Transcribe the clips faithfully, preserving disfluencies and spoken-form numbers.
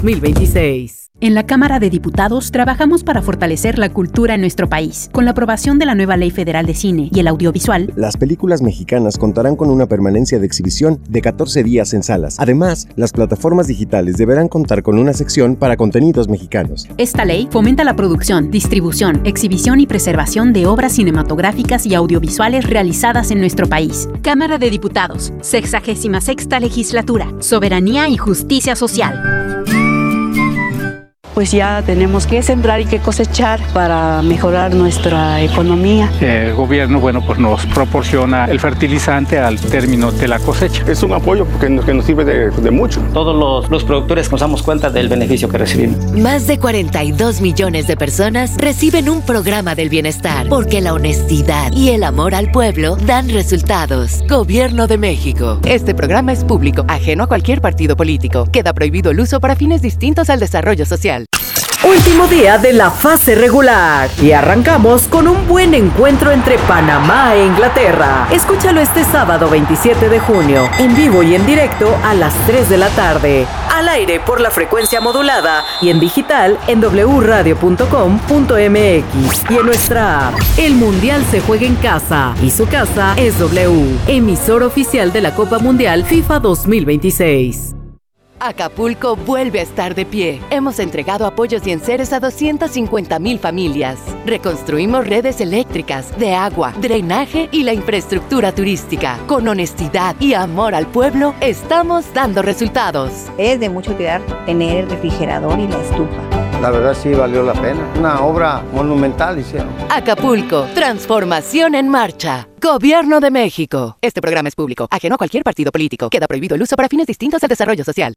mil veintiséis. En la Cámara de Diputados trabajamos para fortalecer la cultura en nuestro país. Con la aprobación de la nueva Ley Federal de Cine y el Audiovisual, las películas mexicanas contarán con una permanencia de exhibición de catorce días en salas. Además, las plataformas digitales deberán contar con una sección para contenidos mexicanos. Esta ley fomenta la producción, distribución, exhibición y preservación de obras cinematográficas y audiovisuales realizadas en nuestro país. Cámara de Diputados, sexagésima sexta legislatura, soberanía y justicia social. Pues ya tenemos que sembrar y que cosechar para mejorar nuestra economía. El gobierno, bueno, pues nos proporciona el fertilizante al término de la cosecha. Es un apoyo porque nos, que nos sirve de, de mucho. Todos los, los productores nos damos cuenta del beneficio que recibimos. Más de cuarenta y dos millones de personas reciben un programa del bienestar porque la honestidad y el amor al pueblo dan resultados. Gobierno de México. Este programa es público, ajeno a cualquier partido político. Queda prohibido el uso para fines distintos al desarrollo social. Último día de la fase regular y arrancamos con un buen encuentro entre Panamá e Inglaterra. Escúchalo este sábado veintisiete de junio, en vivo y en directo a las tres de la tarde. Al aire por la frecuencia modulada y en digital en doble radio punto com punto m x y en nuestra app. El Mundial se juega en casa y su casa es W, emisor oficial de la Copa Mundial FIFA dos mil veintiséis. Acapulco vuelve a estar de pie. Hemos entregado apoyos y enseres a doscientas cincuenta mil familias. Reconstruimos redes eléctricas, de agua, drenaje y la infraestructura turística. Con honestidad y amor al pueblo, estamos dando resultados. Es de mucho cuidar tener el refrigerador y la estufa. La verdad sí valió la pena. Una obra monumental hicieron. Acapulco, transformación en marcha. Gobierno de México. Este programa es público, ajeno a cualquier partido político. Queda prohibido el uso para fines distintos al desarrollo social.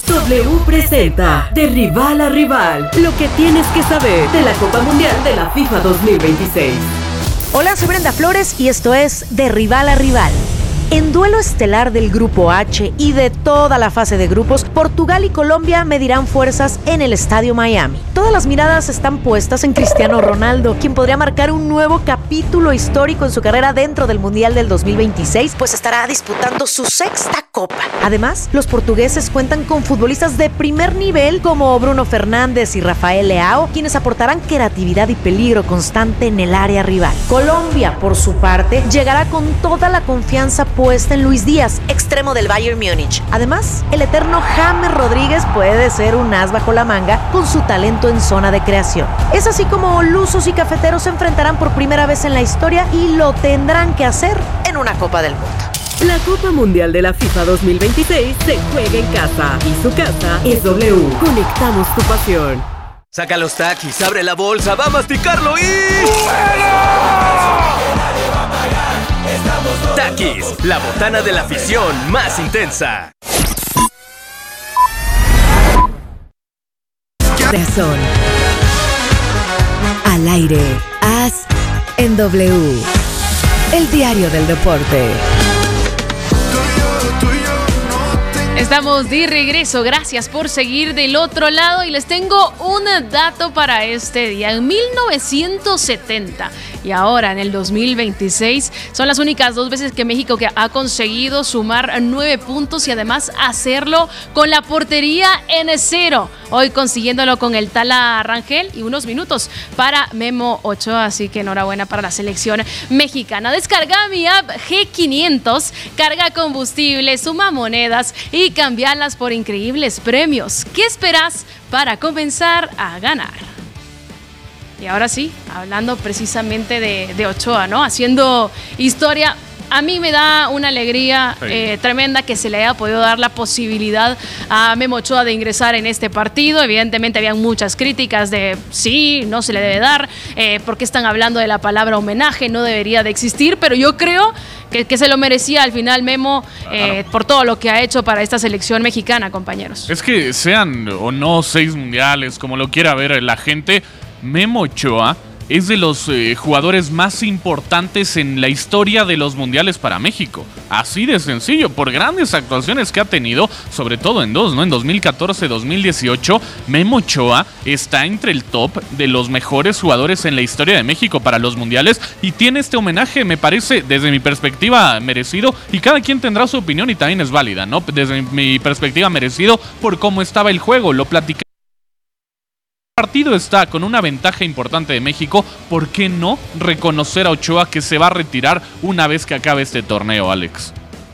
W presenta De Rival a Rival, lo que tienes que saber de la Copa Mundial de la FIFA dos mil veintiséis. Hola, soy Brenda Flores y esto es De Rival a Rival. En duelo estelar del Grupo H y de toda la fase de grupos, Portugal y Colombia medirán fuerzas en el Estadio Miami. Todas las miradas están puestas en Cristiano Ronaldo, quien podría marcar un nuevo capítulo histórico en su carrera dentro del Mundial del dos mil veintiséis, pues estará disputando su sexta Copa. Además, los portugueses cuentan con futbolistas de primer nivel como Bruno Fernández y Rafael Leao, quienes aportarán creatividad y peligro constante en el área rival. Colombia, por su parte, llegará con toda la confianza puesta en Luis Díaz, extremo del Bayern Múnich. Además, el eterno James Rodríguez puede ser un as bajo la manga con su talento en zona de creación. Es así como lusos y cafeteros se enfrentarán por primera vez en la historia y lo tendrán que hacer en una Copa del Mundo. La Copa Mundial de la FIFA dos mil veintiséis se juega en casa y su casa es W. Conectamos tu pasión. Saca los taquis, abre la bolsa, va a masticarlo y... Takis, la botana de la afición más intensa. Corazón. Al aire. As en W. El diario del deporte. Estamos de regreso, gracias por seguir del otro lado y les tengo un dato para este día. En mil novecientos setenta y ahora en el dos mil veintiséis son las únicas dos veces que México que ha conseguido sumar nueve puntos y además hacerlo con la portería en cero. Hoy consiguiéndolo con el Tala Rangel y unos minutos para Memo Ochoa, así que enhorabuena para la selección mexicana. Descarga mi app G quinientos, carga combustible, suma monedas y cambiarlas por increíbles premios. ¿Qué esperas para comenzar a ganar? Y ahora sí, hablando precisamente de, de Ochoa, ¿no? Haciendo historia. A mí me da una alegría sí. eh, tremenda que se le haya podido dar la posibilidad a Memo Ochoa de ingresar en este partido. Evidentemente habían muchas críticas de sí, no se le debe dar, eh, porque están hablando de la palabra homenaje, no debería de existir, pero yo creo que, que se lo merecía al final Memo eh, claro. por todo lo que ha hecho para esta selección mexicana, compañeros. Es que sean o no seis mundiales, como lo quiera ver la gente, Memo Ochoa es de los eh, jugadores más importantes en la historia de los mundiales para México. Así de sencillo, por grandes actuaciones que ha tenido, sobre todo en dos, ¿no? En dos mil catorce, dos mil dieciocho, Memo Ochoa está entre el top de los mejores jugadores en la historia de México para los mundiales y tiene este homenaje, me parece, desde mi perspectiva, merecido, y cada quien tendrá su opinión y también es válida, ¿no? Desde mi perspectiva, merecido por cómo estaba el juego, lo platicamos partido está con una ventaja importante de México, ¿por qué no reconocer a Ochoa que se va a retirar una vez que acabe este torneo, Alex?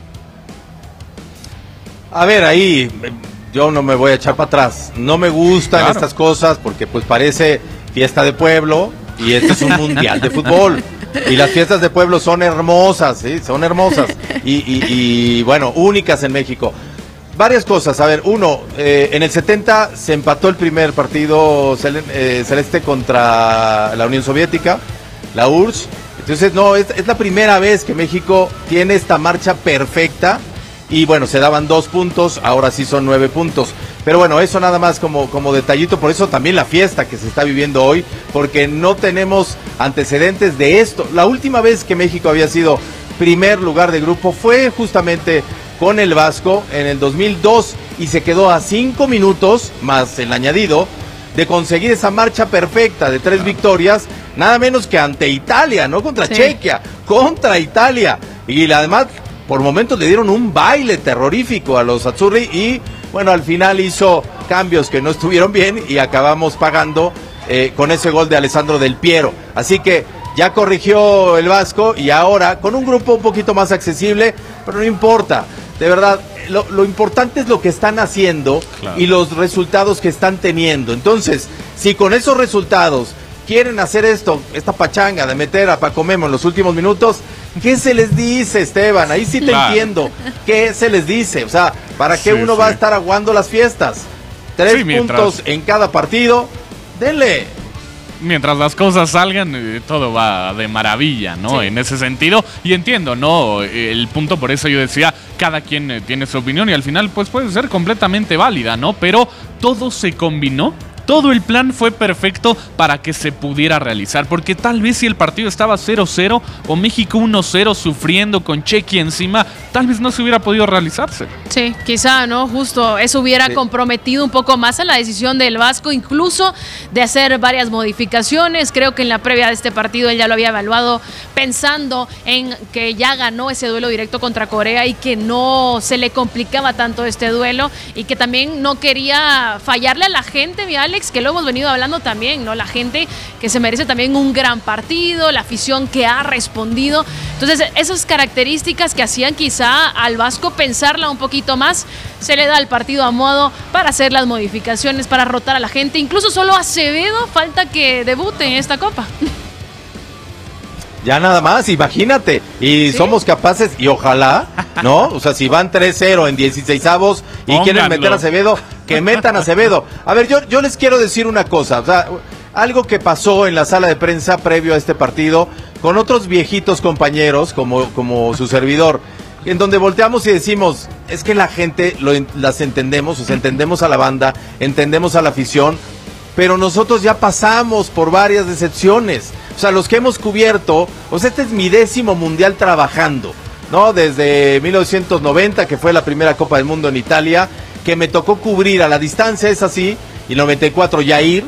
A ver, ahí yo no me voy a echar para atrás. No me gustan claro. estas cosas porque pues parece fiesta de pueblo y este es un mundial de fútbol. Y las fiestas de pueblo son hermosas, ¿sí? Son hermosas y, y, y bueno, únicas en México. Varias cosas, a ver, uno, eh, en el setenta se empató el primer partido cel- eh, celeste contra la Unión Soviética, la U R S S, entonces no, es, es la primera vez que México tiene esta marcha perfecta, y bueno, se daban dos puntos, ahora sí son nueve puntos, pero bueno, eso nada más como, como detallito, por eso también la fiesta que se está viviendo hoy, porque no tenemos antecedentes de esto. La última vez que México había sido primer lugar de grupo fue justamente con el Vasco en el dos mil dos y se quedó a cinco minutos, más el añadido, de conseguir esa marcha perfecta de tres victorias, nada menos que ante Italia, no contra sí. Chequia, contra Italia. Y además, por momentos le dieron un baile terrorífico a los azzurri y, bueno, al final hizo cambios que no estuvieron bien y acabamos pagando eh, con ese gol de Alessandro Del Piero. Así que ya corrigió el Vasco y ahora con un grupo un poquito más accesible, pero no importa. De verdad, lo, lo importante es lo que están haciendo claro. y los resultados que están teniendo. Entonces, si con esos resultados quieren hacer esto, esta pachanga de meter a Paco Memo en los últimos minutos, ¿qué se les dice, Esteban? Ahí sí te claro. entiendo. ¿Qué se les dice? O sea, ¿para qué sí, uno sí. va a estar aguando las fiestas? Tres sí, mientras... puntos en cada partido, denle. Mientras las cosas salgan, eh, todo va de maravilla, ¿no? Sí. En ese sentido, y entiendo, ¿no? El punto, por eso yo decía, cada quien eh, tiene su opinión y al final, pues puede ser completamente válida, ¿no? Pero todo se combinó. Todo el plan fue perfecto para que se pudiera realizar, porque tal vez si el partido estaba cero cero o México uno cero sufriendo con Chequia encima, tal vez no se hubiera podido realizarse. Sí, quizá, ¿no? Justo eso hubiera sí. comprometido un poco más a la decisión del Vasco, incluso de hacer varias modificaciones. Creo que en la previa de este partido él ya lo había evaluado pensando en que ya ganó ese duelo directo contra Corea y que no se le complicaba tanto este duelo y que también no quería fallarle a la gente, mi Alex, que lo hemos venido hablando también, ¿no? La gente que se merece también un gran partido, la afición que ha respondido. Entonces, esas características que hacían quizá al Vasco pensarla un poquito más, se le da al partido a modo para hacer las modificaciones, para rotar a la gente. Incluso solo Acevedo falta que debute en esta Copa. Ya nada más, imagínate, y ¿sí? somos capaces, y ojalá, ¿no? O sea, si van tres cero en dieciseisavos y Pónganlo. quieren meter a Acevedo, que metan a Acevedo. A ver, yo, yo les quiero decir una cosa, o sea, algo que pasó en la sala de prensa previo a este partido, con otros viejitos compañeros, como, como su servidor, en donde volteamos y decimos, es que la gente lo, las entendemos, o sea, entendemos a la banda, entendemos a la afición, pero nosotros ya pasamos por varias decepciones. O sea, los que hemos cubierto, o sea, este es mi décimo mundial trabajando, ¿no? Desde mil novecientos noventa, que fue la primera Copa del Mundo en Italia, que me tocó cubrir a la distancia, es así, y noventa y cuatro ya ir,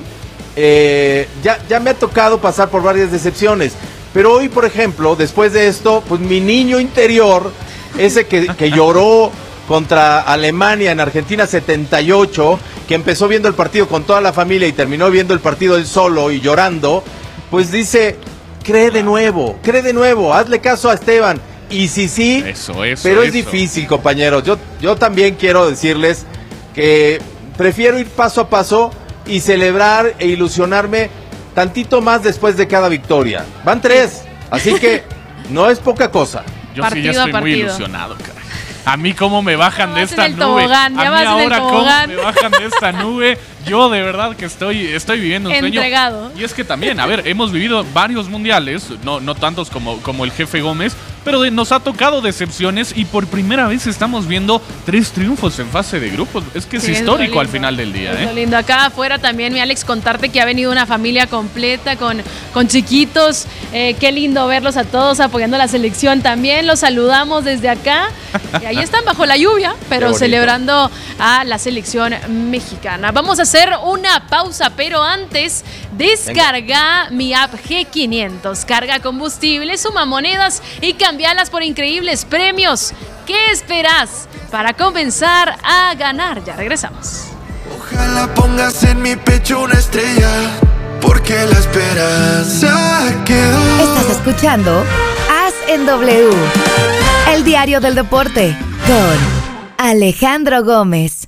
eh, ya, ya me ha tocado pasar por varias decepciones. Pero hoy, por ejemplo, después de esto, pues mi niño interior, ese que, que lloró contra Alemania en Argentina setenta y ocho, que empezó viendo el partido con toda la familia y terminó viendo el partido él solo y llorando, pues dice, cree de nuevo, cree de nuevo, hazle caso a Esteban. Y sí, sí, eso, eso, pero es eso. difícil, compañeros. Yo, yo también quiero decirles que prefiero ir paso a paso y celebrar e ilusionarme tantito más después de cada victoria. Van tres, así que no es poca cosa. Yo partido sí ya estoy muy ilusionado, cara. A mí cómo me bajan de esta nube. Tobogán, a mí ahora cómo me bajan de esta nube. Yo de verdad que estoy, estoy viviendo un Entregado. sueño. Y es que también, a ver, hemos vivido varios mundiales, no, no tantos como, como el jefe Gómez, pero de, nos ha tocado decepciones y por primera vez estamos viendo tres triunfos en fase de grupos. Es que es sí, histórico es al final del día. Es ¿eh? lo lindo. Acá afuera también, mi Alex, contarte que ha venido una familia completa con, con chiquitos. Eh, qué lindo verlos a todos apoyando a la selección también. Los saludamos desde acá. Y ahí están bajo la lluvia, pero celebrando a la selección mexicana. Vamos a hacer una pausa, pero antes descarga Venga. mi app G quinientos. Carga combustible, suma monedas y cambialas por increíbles premios. ¿Qué esperas para comenzar a ganar? Ya regresamos. Ojalá pongas en mi pecho una estrella, porque la esperanza quedó. Estás escuchando As en W, el diario del deporte, con Alejandro Gómez.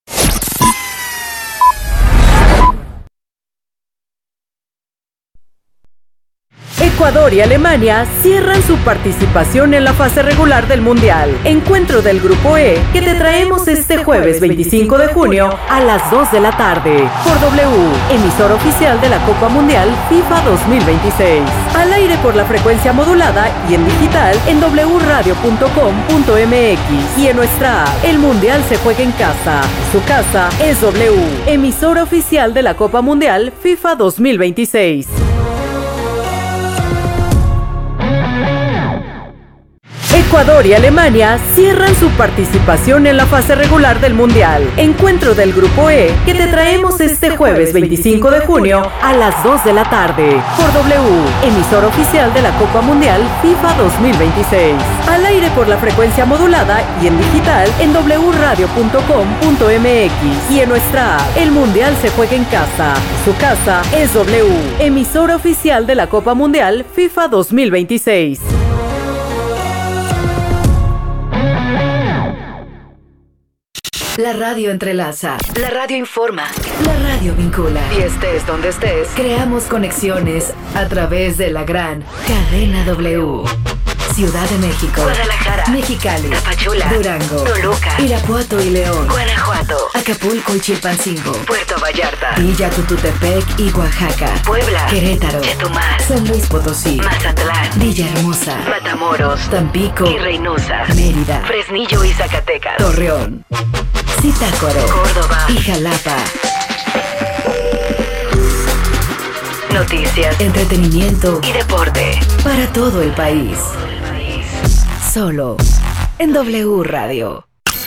Ecuador y Alemania cierran su participación en la fase regular del Mundial. Encuentro del Grupo E que te traemos este jueves veinticinco de junio a las dos de la tarde por W, emisor oficial de la Copa Mundial FIFA dos mil veintiséis. Al aire por la frecuencia modulada y en digital en doble u radio punto com punto m x y en nuestra app. El Mundial se juega en casa. Su casa es W, emisor oficial de la Copa Mundial FIFA dos mil veintiséis. Ecuador y Alemania cierran su participación en la fase regular del Mundial. Encuentro del Grupo E que te traemos este jueves veinticinco de junio a las dos de la tarde por W, emisor oficial de la Copa Mundial FIFA dos mil veintiséis. Al aire por la frecuencia modulada y en digital en doble u radio punto com punto m x y en nuestra app. El Mundial se juega en casa. Su casa es W, emisor oficial de la Copa Mundial FIFA dos mil veintiséis. La radio entrelaza, la radio informa, la radio vincula. Y estés donde estés, creamos conexiones a través de la gran cadena W. Ciudad de México, Guadalajara, Mexicali, Tapachula, Durango, Toluca, Irapuato y León, Guanajuato, Acapulco y Chilpancingo, Puerto Vallarta, Villa Tututepec y Oaxaca, Puebla, Querétaro, Chetumal, San Luis Potosí, Mazatlán, Villahermosa, Matamoros, Tampico y Reynosa, Mérida, Fresnillo y Zacatecas, Torreón, Zitácuaro, Córdoba y Jalapa. Noticias, entretenimiento y deporte para todo el país. Solo en W Radio.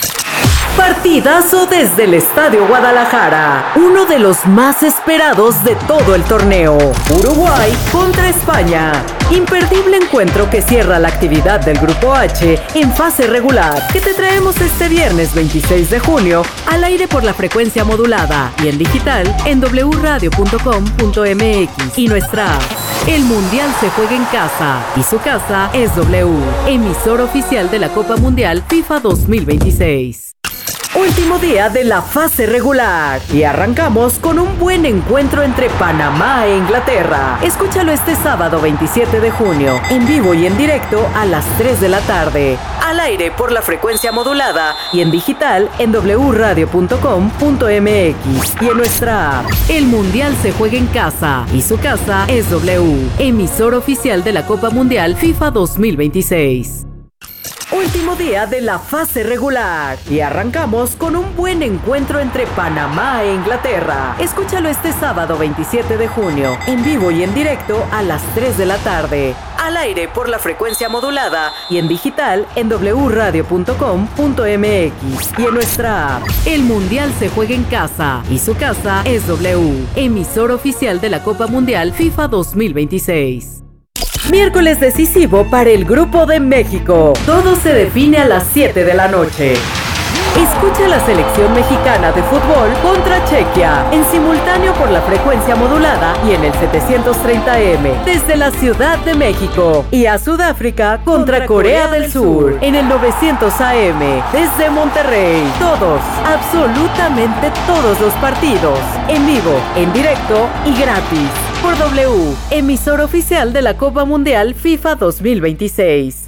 Partidazo desde el Estadio Guadalajara, uno de los más esperados de todo el torneo. Uruguay contra España. Imperdible encuentro que cierra la actividad del Grupo H en fase regular, que te traemos este viernes veintiséis de junio al aire por la frecuencia modulada y en digital en doble u radio punto com punto m x y nuestra app. El Mundial se juega en casa y su casa es W, emisor oficial de la Copa Mundial FIFA dos mil veintiséis. Último día de la fase regular y arrancamos con un buen encuentro entre Panamá e Inglaterra. Escúchalo este sábado veintisiete de junio, en vivo y en directo a las tres de la tarde. Al aire por la frecuencia modulada y en digital en doble u radio punto com punto m x y en nuestra app. El Mundial se juega en casa y su casa es W, emisor oficial de la Copa Mundial FIFA dos mil veintiséis. Último día de la fase regular y arrancamos con un buen encuentro entre Panamá e Inglaterra. Escúchalo este sábado veintisiete de junio, en vivo y en directo a las tres de la tarde. Al aire por la frecuencia modulada y en digital en doble u radio punto com punto m x y en nuestra app. El Mundial se juega en casa y su casa es W, emisor oficial de la Copa Mundial FIFA dos mil veintiséis. Miércoles decisivo para el Grupo de México. Todo se define a las siete de la noche. Escucha la selección mexicana de fútbol contra Chequia en simultáneo por la frecuencia modulada y en el setecientos treinta eme desde la Ciudad de México, y a Sudáfrica contra Corea del Sur en el novecientos A M desde Monterrey. Todos, absolutamente todos los partidos en vivo, en directo y gratis por W, emisor oficial de la Copa Mundial FIFA dos mil veintiséis.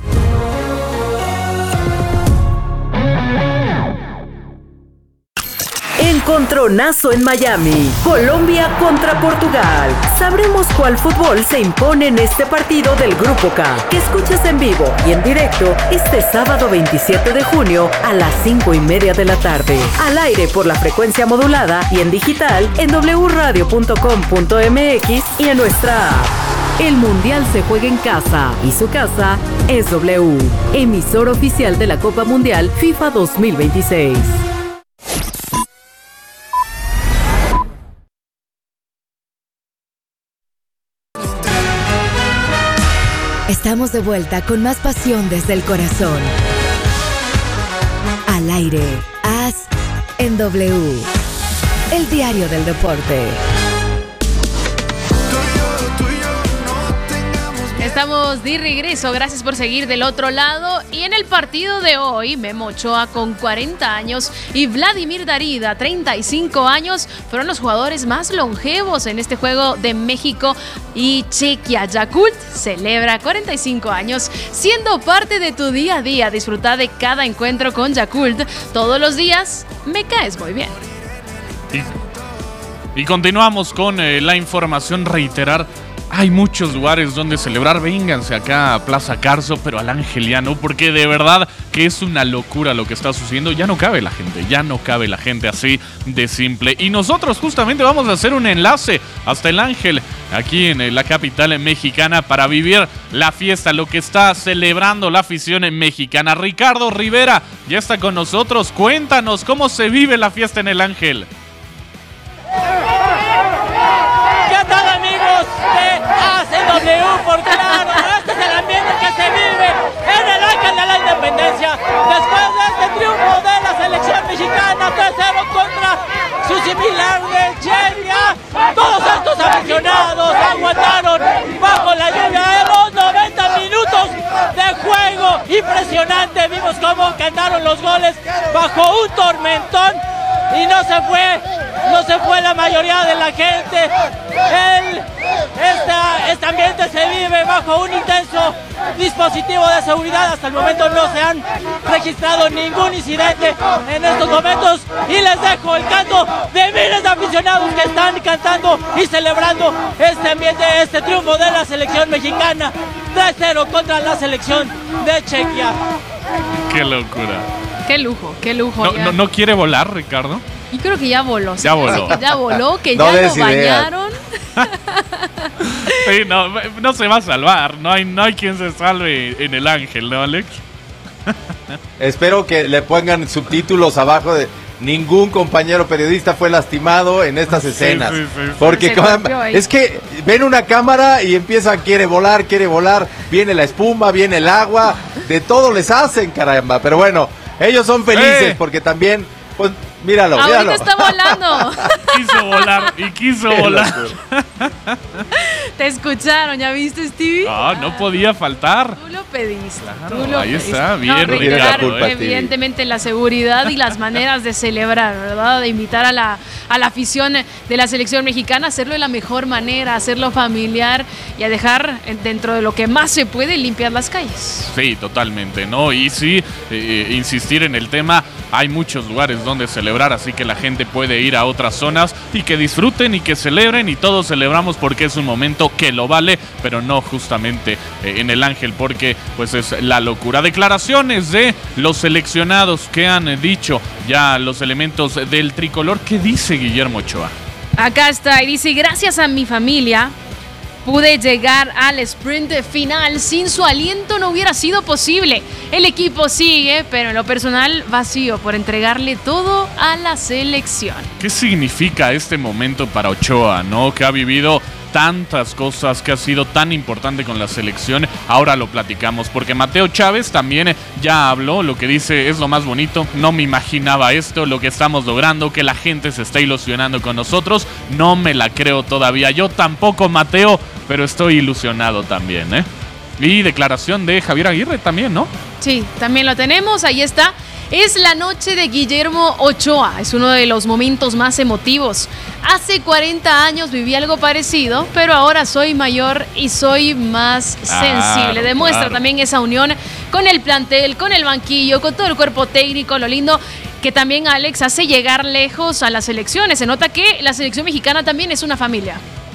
Encontronazo en Miami. Colombia contra Portugal. Sabremos cuál fútbol se impone en este partido del Grupo K, que escuchas en vivo y en directo este sábado veintisiete de junio a las cinco y media de la tarde. Al aire por la frecuencia modulada y en digital en doble u radio punto com punto m x y en nuestra app. El Mundial se juega en casa y su casa es W, emisor oficial de la Copa Mundial FIFA dos mil veintiséis. Estamos de vuelta con más pasión desde el corazón. Al aire, As en W. el diario del deporte. Estamos de regreso, gracias por seguir del otro lado. Y en el partido de hoy, Memo Ochoa con cuarenta años y Vladimir Darida, treinta y cinco años, fueron los jugadores más longevos en este juego de México y Chequia. Yakult celebra cuarenta y cinco años, siendo parte de tu día a día. Disfruta de cada encuentro con Yakult. Todos los días me caes muy bien. Y, y continuamos con eh, la información, reiterar. Hay muchos lugares donde celebrar. Vénganse acá a Plaza Carso, pero al Angeliano, porque de verdad que es una locura lo que está sucediendo. Ya no cabe la gente, ya no cabe la gente, así de simple. Y nosotros justamente vamos a hacer un enlace hasta el Ángel, aquí en la capital mexicana, para vivir la fiesta, lo que está celebrando la afición mexicana. Ricardo Rivera ya está con nosotros. Cuéntanos cómo se vive la fiesta en el Ángel. ¿Qué tal, amigos de A C W? Por claro, este es el ambiente que se vive en el Ángel de la Independencia después de este triunfo de la selección mexicana tres cero contra su similar de Chequia. Todos estos aficionados aguantaron bajo la lluvia de los noventa minutos de juego. Impresionante, vimos cómo cantaron los goles bajo un tormentón y no se fue, no se fue la mayoría de la gente. El, esta, este ambiente se vive bajo un intenso dispositivo de seguridad. Hasta el momento no se han registrado ningún incidente en estos momentos y les dejo el canto de miles de aficionados que están cantando y celebrando este ambiente, este triunfo de la selección mexicana tres cero contra la selección de Chequia. ¡Qué locura! Qué lujo, qué lujo. ¿No, no, no quiere volar, Ricardo? Yo creo que ya voló. Ya voló. Que ya voló, que no ya lo bañaron. Sí, no, no se va a salvar. No hay, no hay quien se salve en el Ángel, ¿no, Alex? Espero que le pongan subtítulos abajo de ningún compañero periodista fue lastimado en estas escenas. Sí, sí, sí, sí. Porque es que ven una cámara y empiezan, quiere volar, quiere volar, viene la espuma, viene el agua, de todo les hacen, caramba. Pero bueno, ellos son felices eh. porque también, pues, míralo, ahorita míralo. está volando. Quiso volar y quiso volar. Te escucharon, ¿ya viste, Stevie? Ah, no podía faltar. Tú lo pediste. Claro, tú lo ahí pediste. está, bien, no, Ricardo. eh. Evidentemente la seguridad y las maneras de celebrar, ¿verdad? De invitar a la, a la afición de la selección mexicana a hacerlo de la mejor manera, a hacerlo familiar y a dejar dentro de lo que más se puede limpiar las calles. Sí, totalmente, ¿no? Y sí, eh, insistir en el tema, hay muchos lugares donde celebrar, así que la gente puede ir a otras zonas y que disfruten y que celebren, y todos celebramos porque es un momento que lo vale, pero no justamente eh, en el Ángel, porque pues es la locura. Declaraciones de los seleccionados que han eh, dicho ya los elementos del tricolor. ¿Qué dice Guillermo Ochoa? Acá está, y dice: gracias a mi familia pude llegar al sprint final. Sin su aliento no hubiera sido posible. El equipo sigue, pero en lo personal vacío por entregarle todo a la selección. ¿Qué significa este momento para Ochoa, no? Que ha vivido tantas cosas, que ha sido tan importante con la selección. Ahora lo platicamos, porque Mateo Chávez también ya habló. Lo que dice es lo más bonito. No me imaginaba esto, lo que estamos logrando, que la gente se está ilusionando con nosotros. No me la creo todavía. Yo tampoco, Mateo, pero estoy ilusionado también, ¿eh? Y declaración de Javier Aguirre también, ¿no? Sí, también lo tenemos, ahí está. Es la noche de Guillermo Ochoa, es uno de los momentos más emotivos. Hace cuarenta años viví algo parecido, pero ahora soy mayor y soy más sensible. Ah, Demuestra claro. también esa unión con el plantel, con el banquillo, con todo el cuerpo técnico. Lo lindo que también Alex hace llegar lejos a las selecciones. Se nota que la selección mexicana también es una familia.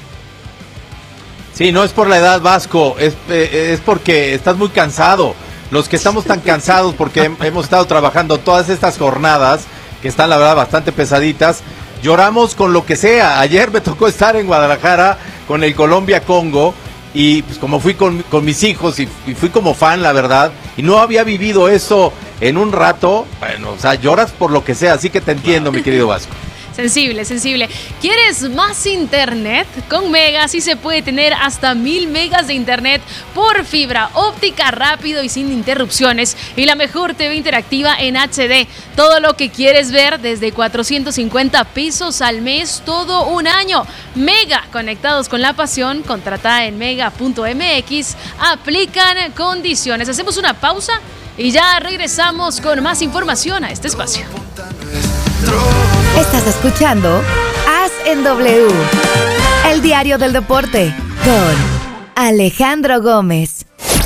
Sí, no es por la edad, Vasco, es, es porque estás muy cansado. Los que estamos tan cansados porque hemos estado trabajando todas estas jornadas, que están la verdad bastante pesaditas, lloramos con lo que sea. Ayer me tocó estar en Guadalajara con el Colombia-Congo y pues como fui con, con mis hijos y, y fui como fan, la verdad, y no había vivido eso en un rato, bueno, o sea, lloras por lo que sea, así que te entiendo, mi querido Vasco. Sensible, sensible. ¿Quieres más internet? Con Mega sí se puede tener hasta mil megas de internet por fibra óptica, rápido y sin interrupciones. Y la mejor T V interactiva en H D. Todo lo que quieres ver desde cuatrocientos cincuenta pesos al mes, todo un año. Mega, conectados con la pasión. Contrata en mega punto m x. Aplican condiciones. Hacemos una pausa y ya regresamos con más información a este espacio. Estás escuchando As en W, el diario del deporte, con Alejandro Gómez.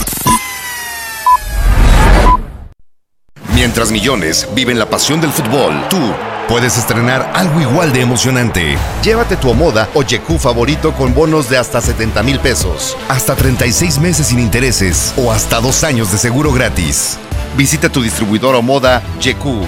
Mientras millones viven la pasión del fútbol, tú puedes estrenar algo igual de emocionante. Llévate tu Omoda o Yeku favorito con bonos de hasta setenta mil pesos, hasta treinta y seis meses sin intereses o hasta dos años de seguro gratis. Visita tu distribuidor Omoda Yeku.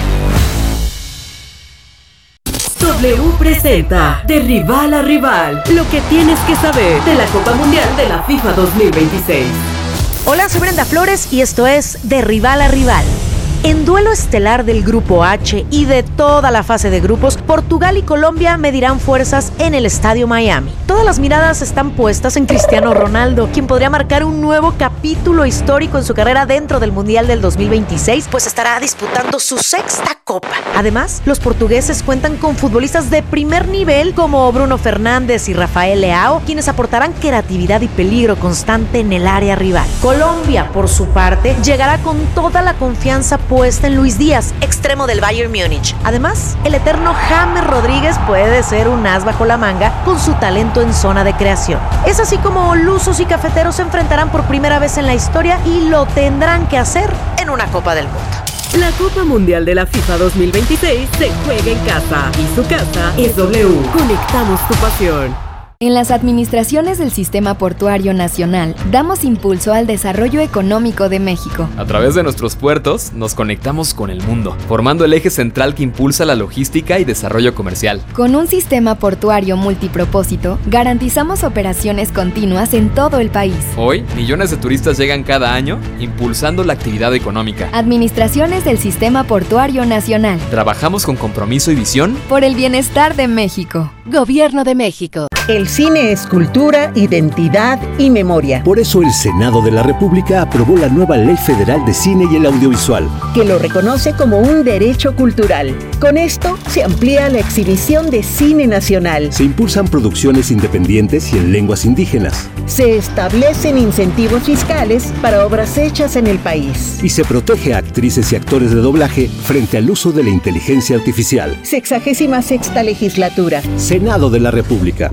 W presenta de rival a rival, lo que tienes que saber de la Copa Mundial de la FIFA dos mil veintiséis. Hola, soy Brenda Flores y esto es De Rival a Rival. En duelo estelar del Grupo H y de toda la fase de grupos, Portugal y Colombia medirán fuerzas en el Estadio Miami. Todas las miradas están puestas en Cristiano Ronaldo, quien podría marcar un nuevo capítulo histórico en su carrera dentro del Mundial del dos mil veintiséis, pues estará disputando su sexta Copa. Además, los portugueses cuentan con futbolistas de primer nivel como Bruno Fernández y Rafael Leao, quienes aportarán creatividad y peligro constante en el área rival. Colombia, por su parte, llegará con toda la confianza puesta en Luis Díaz, extremo del Bayern Múnich. Además, el eterno James Rodríguez puede ser un as bajo la manga con su talento en zona de creación. Es así como lusos y cafeteros se enfrentarán por primera vez en la historia y lo tendrán que hacer en una Copa del Mundo. La Copa Mundial de la FIFA dos mil veintiséis se juega en casa y su casa es W. Conectamos tu pasión. En las administraciones del Sistema Portuario Nacional, damos impulso al desarrollo económico de México. A través de nuestros puertos, nos conectamos con el mundo, formando el eje central que impulsa la logística y desarrollo comercial. Con un sistema portuario multipropósito, garantizamos operaciones continuas en todo el país. Hoy, millones de turistas llegan cada año, impulsando la actividad económica. Administraciones del Sistema Portuario Nacional. Trabajamos con compromiso y visión por el bienestar de México. Gobierno de México. El cine es cultura, identidad y memoria. Por eso el Senado de la República aprobó la nueva Ley Federal de Cine y el Audiovisual, que lo reconoce como un derecho cultural. Con esto se amplía la exhibición de cine nacional. Se impulsan producciones independientes y en lenguas indígenas. Se establecen incentivos fiscales para obras hechas en el país. Y se protege a actrices y actores de doblaje frente al uso de la inteligencia artificial. Sexagésima sexta legislatura. Senado de la República.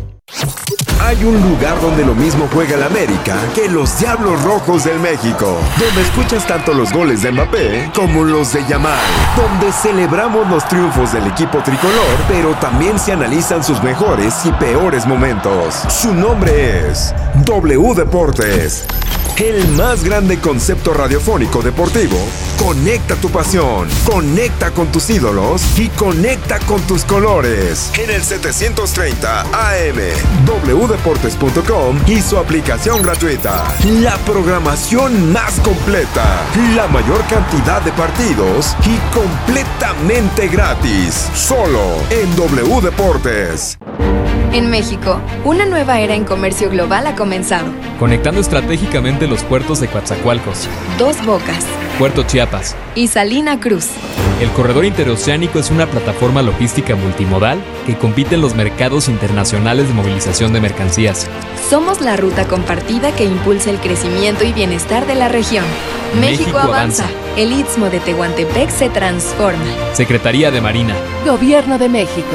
Hay un lugar donde lo mismo juega el América que los Diablos Rojos del México, donde escuchas tanto los goles de Mbappé como los de Yamal, donde celebramos los triunfos del equipo tricolor, pero también se analizan sus mejores y peores momentos. Su nombre es W Deportes, el más grande concepto radiofónico deportivo. Conecta tu pasión, conecta con tus ídolos y conecta con tus colores. En el setecientos treinta A M, w deportes punto com y su aplicación gratuita. La programación más completa, la mayor cantidad de partidos y completamente gratis. Solo en W Deportes. En México, una nueva era en comercio global ha comenzado. Conectando estratégicamente los puertos de Coatzacoalcos, Dos Bocas, Puerto Chiapas y Salina Cruz. El corredor interoceánico es una plataforma logística multimodal que compite en los mercados internacionales de movilización de mercancías. Somos la ruta compartida que impulsa el crecimiento y bienestar de la región. México, México avanza. avanza. El Istmo de Tehuantepec se transforma. Secretaría de Marina. Gobierno de México.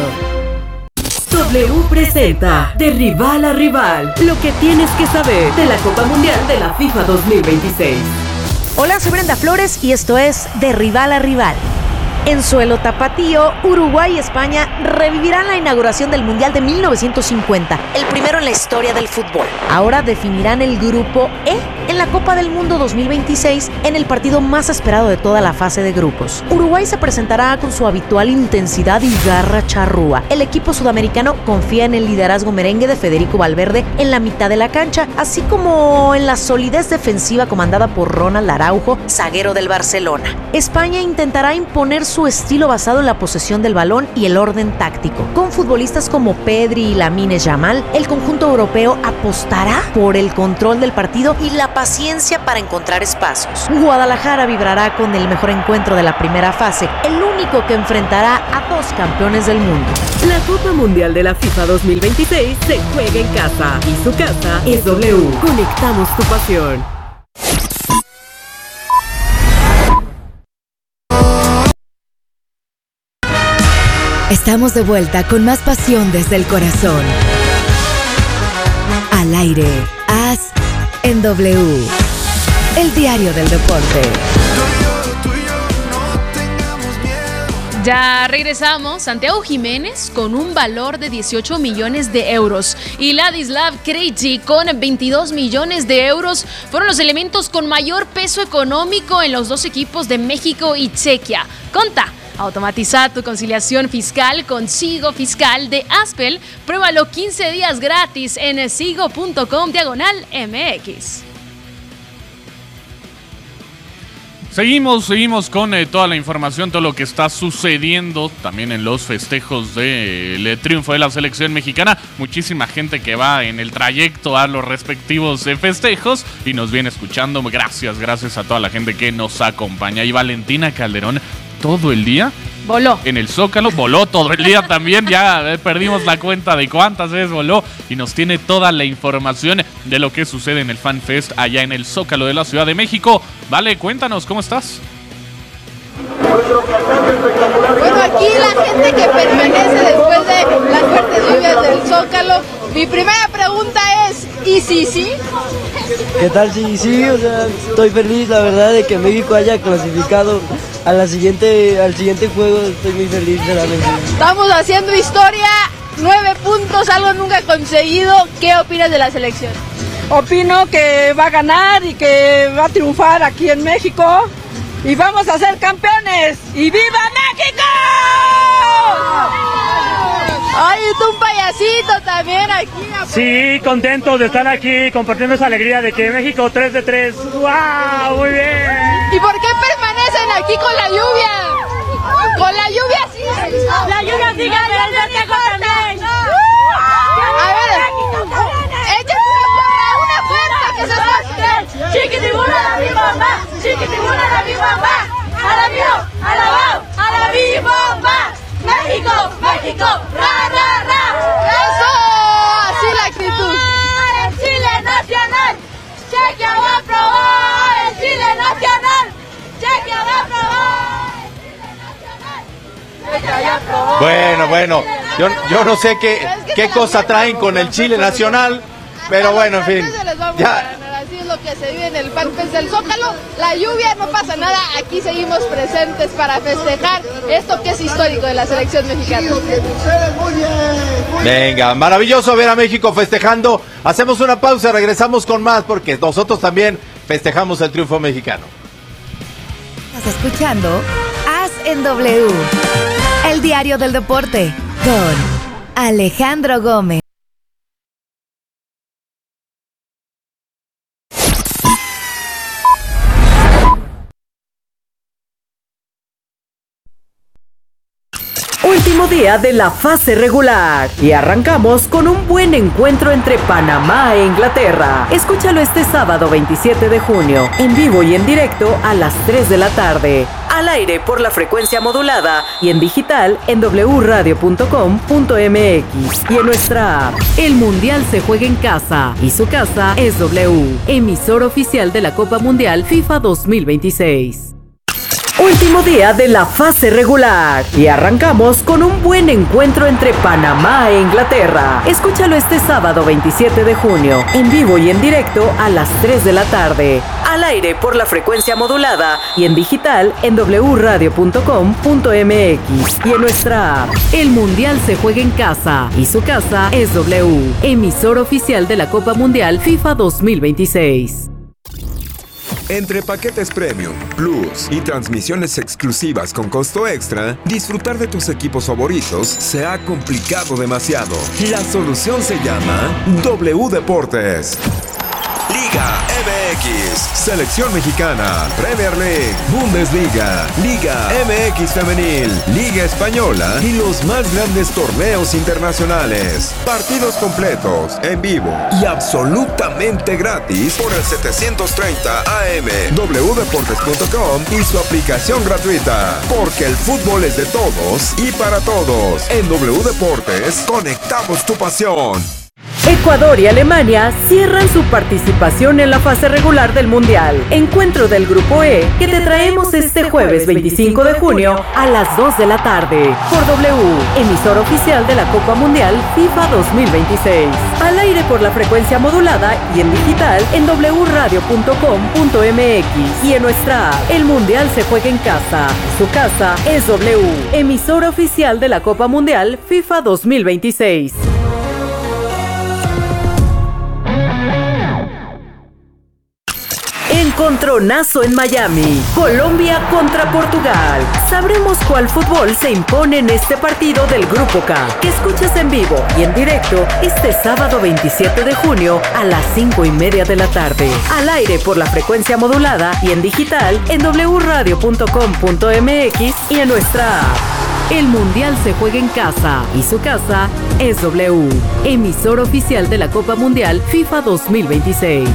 W presenta de rival a rival, lo que tienes que saber de la Copa Mundial de la FIFA dos mil veintiséis. Hola, soy Brenda Flores y esto es De Rival a Rival. En suelo tapatío, Uruguay y España revivirán la inauguración del Mundial de mil novecientos cincuenta, el primero en la historia del fútbol. Ahora definirán el grupo E en la Copa del Mundo dos mil veintiséis en el partido más esperado de toda la fase de grupos. Uruguay se presentará con su habitual intensidad y garra charrúa. El equipo sudamericano confía en el liderazgo merengue de Federico Valverde en la mitad de la cancha, así como en la solidez defensiva comandada por Ronald Araujo, zaguero del Barcelona. España intentará imponer su su estilo basado en la posesión del balón y el orden táctico. Con futbolistas como Pedri y Lamine Yamal, el conjunto europeo apostará por el control del partido y la paciencia para encontrar espacios. Guadalajara vibrará con el mejor encuentro de la primera fase, el único que enfrentará a dos campeones del mundo. La Copa Mundial de la FIFA dos mil veintiséis se juega en casa y su casa es W. Conectamos tu pasión. Estamos de vuelta con más pasión desde el corazón. Al aire, As en W. El diario del deporte. Ya regresamos. Santiago Jiménez con un valor de dieciocho millones de euros y Ladislav Krejci con veintidós millones de euros fueron los elementos con mayor peso económico en los dos equipos de México y Chequia. Conta. Automatiza tu conciliación fiscal con Sigo Fiscal de Aspel. Pruébalo quince días gratis en sigo.com diagonal MX. Seguimos, seguimos con eh, toda la información, todo lo que está sucediendo también en los festejos del eh, triunfo de la selección mexicana. Muchísima gente que va en el trayecto a los respectivos eh, festejos y nos viene escuchando. Gracias, gracias a toda la gente que nos acompaña. Y Valentina Calderón, todo el día voló en el Zócalo, voló todo el día también, ya eh, perdimos la cuenta de cuántas veces voló y nos tiene toda la información de lo que sucede en el Fan Fest allá en el Zócalo de la Ciudad de México. Vale, cuéntanos, ¿cómo estás? Bueno, aquí la gente que permanece después de las fuertes lluvias del Zócalo. Mi primera pregunta es, ¿y si sí? ¿Qué tal si sí? O sea, estoy feliz, la verdad, de que México haya clasificado a la siguiente, al siguiente juego. Estoy muy feliz, realmente. Estamos haciendo historia, nueve puntos, algo nunca conseguido. ¿Qué opinas de la selección? Opino que va a ganar y que va a triunfar aquí en México. Y vamos a ser campeones. ¡Y viva México! Ay, tú un payasito también aquí. Sí, contentos de estar aquí compartiendo esa alegría de que México tres de tres. ¡Wow! Muy bien. ¿Y por qué permanecen aquí con la lluvia? Con la lluvia sí. La lluvia sigue, pero el festejo también. A ver, échate una fuerza, que se escuche. Chiquitibuna a la mi mamá, chiquitibuna a la mi mamá, a la mío, a la va, a la mi mamá. México, México, ra, ra, ra. Eso, así la actitud. El Chile nacional, Chequia va a probar. El Chile nacional, Chequia va a probar. El Chile nacional, Chequia ya probó. Bueno, bueno, yo, yo no sé qué, qué cosa traen con el Chile nacional, pero bueno, en fin. Ya. Así es lo que se vive en el Fan Fest del Zócalo. La lluvia, no pasa nada, aquí seguimos presentes para festejar esto que es histórico de la selección mexicana. Venga, maravilloso ver a México festejando. Hacemos una pausa, regresamos con más porque nosotros también festejamos el triunfo mexicano. Estás escuchando As en W, el diario del deporte con Alejandro Gómez. Último día de la fase regular y arrancamos con un buen encuentro entre Panamá e Inglaterra. Escúchalo este sábado veintisiete de junio, en vivo y en directo a las tres de la tarde. Al aire por la frecuencia modulada y en digital en doble radio punto com punto m x y en nuestra app. El Mundial se juega en casa y su casa es W, emisor oficial de la Copa Mundial FIFA dos mil veintiséis. Último día de la fase regular y arrancamos con un buen encuentro entre Panamá e Inglaterra. Escúchalo este sábado veintisiete de junio, en vivo y en directo a las tres de la tarde. Al aire por la frecuencia modulada y en digital en doble radio punto com punto m x y en nuestra app. El Mundial se juega en casa y su casa es W, emisor oficial de la Copa Mundial FIFA dos mil veintiséis. Entre paquetes Premium, Plus y transmisiones exclusivas con costo extra, disfrutar de tus equipos favoritos se ha complicado demasiado. La solución se llama W Deportes. Liga M X, Selección Mexicana, Premier League, Bundesliga, Liga M X Femenil, Liga Española y los más grandes torneos internacionales. Partidos completos, en vivo y absolutamente gratis por el setecientos treinta A M, w deportes punto com y su aplicación gratuita. Porque el fútbol es de todos y para todos. En W Deportes, conectamos tu pasión. Ecuador y Alemania cierran su participación en la fase regular del Mundial. Encuentro del Grupo E que te traemos este jueves veinticinco de junio a las dos de la tarde por W, emisor oficial de la Copa Mundial FIFA dos mil veintiséis. Al aire por la frecuencia modulada y en digital en w radio punto com punto m x y en nuestra app. El Mundial se juega en casa. Su casa es W, emisor oficial de la Copa Mundial FIFA dos mil veintiséis. Encontronazo en Miami, Colombia contra Portugal. Sabremos cuál fútbol se impone en este partido del Grupo K, que escuchas en vivo y en directo este sábado veintisiete de junio a las cinco y media de la tarde. Al aire por la frecuencia modulada y en digital en w radio punto com punto m x y en nuestra app. El Mundial se juega en casa y su casa es W, emisor oficial de la Copa Mundial FIFA dos mil veintiséis.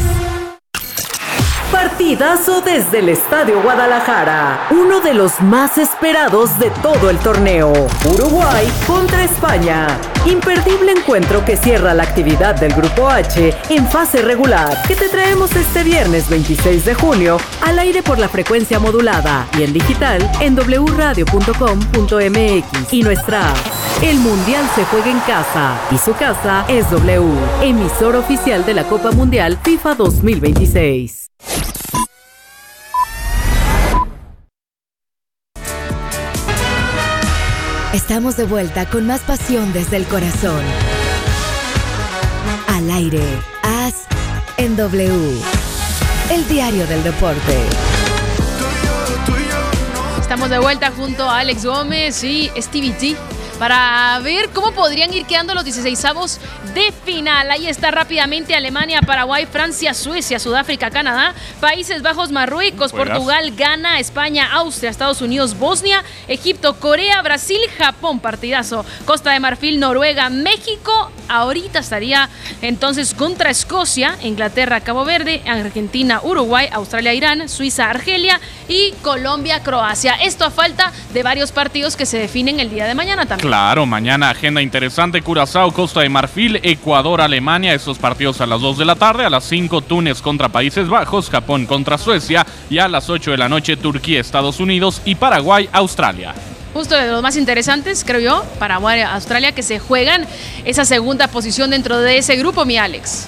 Partidazo desde el Estadio Guadalajara, uno de los más esperados de todo el torneo. Uruguay contra España. Imperdible encuentro que cierra la actividad del Grupo H en fase regular, que te traemos este viernes veintiséis de junio al aire por la frecuencia modulada y en digital en w radio punto com punto m x y nuestra app. El Mundial se juega en casa y su casa es W, emisor oficial de la Copa Mundial FIFA dos mil veintiséis. Estamos de vuelta con más pasión desde el corazón. Al aire, As en W, el diario del deporte. Estamos de vuelta junto a Alex Gómez y Stevie T para ver cómo podrían ir quedando los dieciseisavos de final. Ahí está rápidamente Alemania, Paraguay, Francia, Suecia, Sudáfrica, Canadá, Países Bajos, Marruecos, Juegas. Portugal, Ghana, España, Austria, Estados Unidos, Bosnia, Egipto, Corea, Brasil, Japón, partidazo, Costa de Marfil, Noruega, México, ahorita estaría entonces contra Escocia, Inglaterra, Cabo Verde, Argentina, Uruguay, Australia, Irán, Suiza, Argelia y Colombia, Croacia. Esto a falta de varios partidos que se definen el día de mañana también. Claro, mañana agenda interesante, Curazao, Costa de Marfil, Ecuador, Alemania, estos partidos a las dos de la tarde, a las cinco Túnez contra Países Bajos, Japón contra Suecia y a las ocho de la noche Turquía, Estados Unidos y Paraguay, Australia. Justo de los más interesantes, creo yo, Paraguay, Australia, que se juegan esa segunda posición dentro de ese grupo, mi Alex.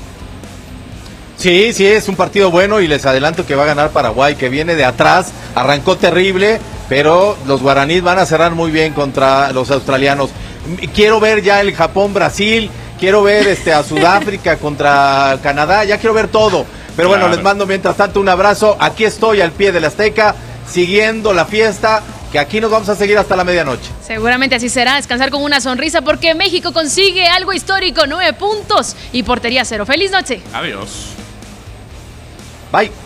Sí, sí, es un partido bueno y les adelanto que va a ganar Paraguay, que viene de atrás, arrancó terrible, pero los guaraníes van a cerrar muy bien contra los australianos. Quiero ver ya el Japón-Brasil, quiero ver este a Sudáfrica contra Canadá, ya quiero ver todo. Pero bueno, claro. Les mando mientras tanto un abrazo. Aquí estoy al pie de la Azteca, siguiendo la fiesta, que aquí nos vamos a seguir hasta la medianoche. Seguramente así será, descansar con una sonrisa porque México consigue algo histórico, nueve puntos y portería cero. ¡Feliz noche! Adiós. Bye.